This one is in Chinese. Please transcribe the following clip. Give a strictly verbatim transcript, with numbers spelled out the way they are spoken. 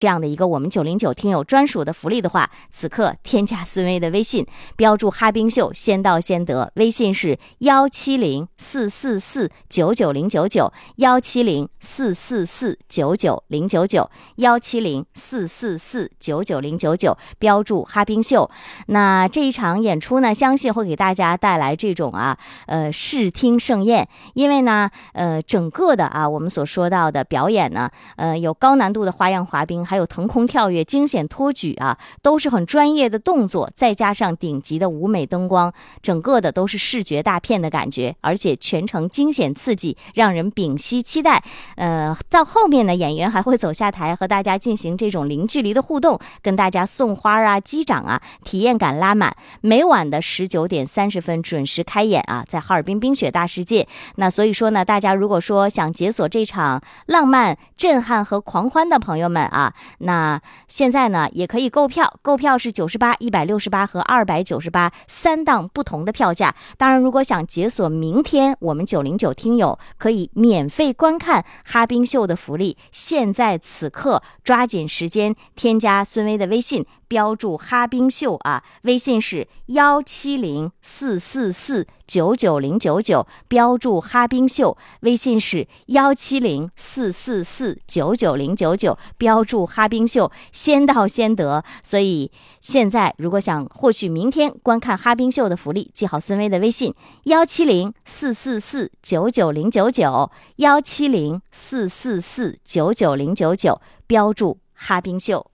这样的一个我们九零九听友专属的福利的话，此刻添加孙薇的微信，标注哈冰秀，先到先得。微信是幺七零四四四九九零九九，幺七零四四四九九零九九，幺七零四四四九九零九九，标注哈冰秀。那这一场演出呢，相信会给大家带来这种啊呃视听盛宴，因为呢呃整个的啊我们所说到的表演呢，呃有高难度的花样滑冰，还有腾空跳跃、惊险托举啊，都是很专业的动作，再加上顶级的舞美灯光，整个的都是视觉大片的感觉，而且全程惊险刺激，让人屏息期待。呃，到后面呢，演员还会走下台和大家进行这种零距离的互动，跟大家送花啊、击掌啊，体验感拉满。每晚的十九点三十分准时开演啊，在哈尔滨冰雪大世界。那所以说呢，大家如果说想解锁这场浪漫、震撼和狂欢的朋友们啊，那现在呢也可以购票，购票是九十八、一百六十八和二百九十八三档不同的票价。当然，如果想解锁明天我们九零九听友可以免费观看哈冰秀的福利，现在此刻抓紧时间添加孙薇的微信，标注哈冰秀啊，微信是幺七零四四四九九零九九，标注哈冰秀，微信是幺七零四四四九九零九九，标注哈冰秀，先到先得。所以现在如果想获取明天观看哈冰秀的福利，记好孙薇的微信幺七零四四四九九零九九，幺七零四四四九九零九九，标注哈冰秀。